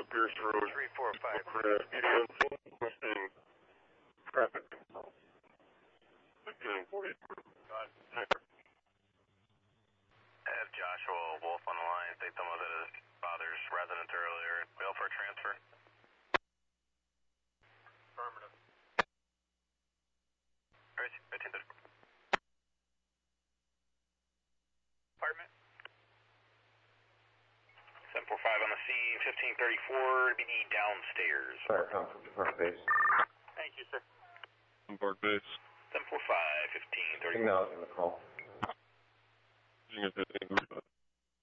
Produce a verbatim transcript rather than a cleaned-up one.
Pierce Road. three four five. Mustang. Traffic. fifteen forty. I have Joshua Wolf on the line. They told me that his father's residence earlier. Bail for transfer. Affirmative. fifteen thirty. Apartment. seven four five on the scene, fifteen thirty-four, B D downstairs. Sorry, come from front base. Thank you, sir. Park base. seven four five, fifteen thirty-four. Acknowledging the call. Using a fifteen thirty-five.